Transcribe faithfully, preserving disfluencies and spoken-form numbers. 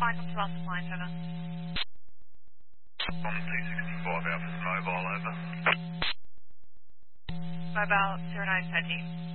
Fine, come to our supply center. On P sixty-five Alpha Mobile, over. Mobile zero nine thirty.